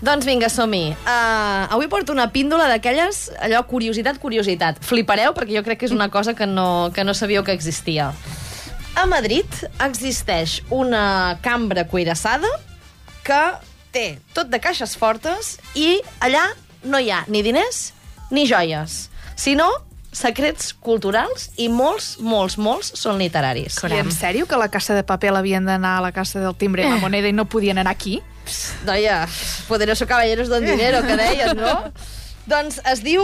Doncs vinga, som-hi. Avui porto una píndola d'aquelles, allò, curiositat. Flipareu, perquè jo crec que és una cosa que no sabíeu que existia. A Madrid existeix una cambra cuirassada que té tot de caixes fortes i allà no hi ha ni diners ni joies, sinó secrets culturals i molts són literaris. I en sèrio que la Casa de Paper l'havien d'anar a la Casa del Timbre i la Moneda i no podien anar aquí? Noia, poderosos caballeros don dinero, que deies, no? Doncs es diu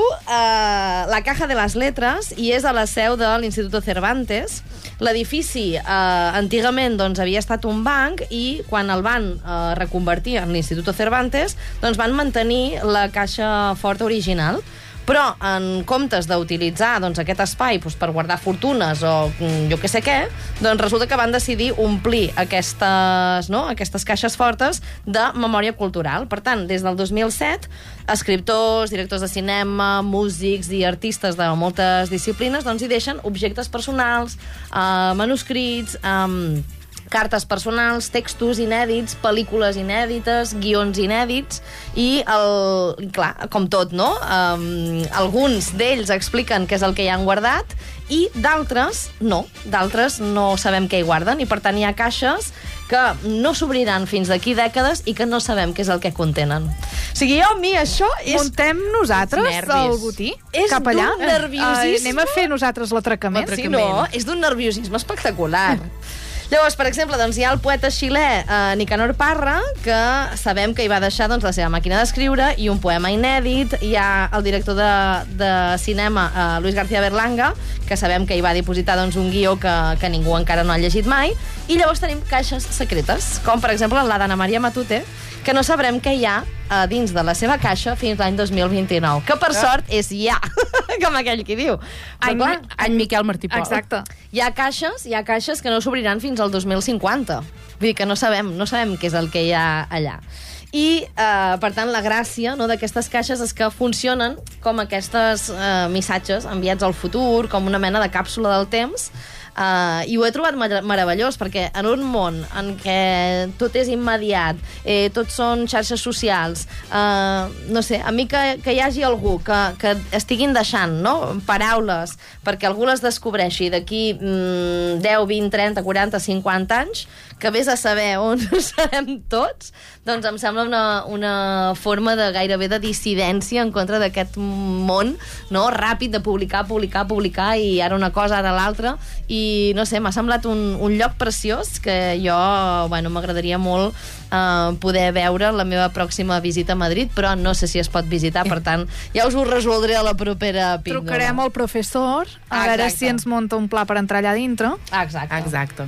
la Caja de les Letres i és a la seu de l'Instituto Cervantes. L'edifici antigament havia estat un banc i quan el van reconvertir en l'Instituto Cervantes van mantenir la caixa forta original. Però en comptes d'utilitzar aquest espai per guardar fortunes o jo què sé què, resulta que van decidir omplir aquestes caixes fortes de memòria cultural. Per tant, des del 2007, escriptors, directors de cinema, músics i artistes de moltes disciplines hi deixen objectes personals, manuscrits, cartes personals, textos inèdits, pel·lícules inèdites, guions inèdits i, clar, com tot, no? Alguns d'ells expliquen què és el que hi han guardat i d'altres no sabem què hi guarden i per tant hi ha caixes que no s'obriran fins d'aquí dècades i que no sabem què és el que contenen. O sigui, a mi això és... Muntem nosaltres el botí cap allà? És d'un nerviosisme... Anem a fer nosaltres l'atracament? Sí, no? És d'un nerviosisme espectacular. Llavors, per exemple, hi ha el poeta xilè Nicanor Parra, que sabem que hi va deixar la seva màquina d'escriure i un poema inèdit. Hi ha el director de cinema Luis García Berlanga, que sabem que hi va dipositar un guió que ningú encara no ha llegit mai. I llavors tenim caixes secretes, com per exemple la d'Anna Maria Matute, que no sabrem què hi ha dins de la seva caixa fins l'any 2029, que per sort és ja, com aquell qui diu. Any Miquel Martí Pol. Exacte. Hi ha caixes que no s'obriran fins al 2050. Vull dir que no sabem què és el que hi ha allà. I, per tant, la gràcia d'aquestes caixes és que funcionen com aquests missatges enviats al futur, com una mena de càpsula del temps, i ho he trobat meravellós, perquè en un món en què tot és immediat, tot són xarxes socials, no sé, a mi que hi hagi algú que estiguin deixant paraules perquè algú les descobreixi d'aquí 10, 20, 30, 40, 50 anys, que vés a saber on serem tots, doncs em sembla una forma de gairebé de dissidència en contra d'aquest món ràpid de publicar i ara una cosa, ara l'altra, i no sé, m'ha semblat un lloc preciós que jo, m'agradaria molt poder veure la meva pròxima visita a Madrid, però no sé si es pot visitar, per tant, ja us ho resoldré a la propera píndola. Trucarem al professor a veure si ens munta un pla per entrar allà dintre. Exacte.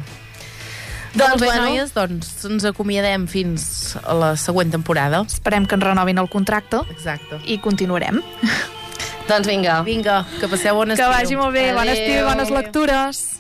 Doncs bé, noies, ens acomiadem fins a la següent temporada. Esperem que ens renovin el contracte. Exacte. I continuarem. Doncs vinga. Que passeu bon estiu. Que vagi molt bé. Adéu. Bon estiu i bones lectures.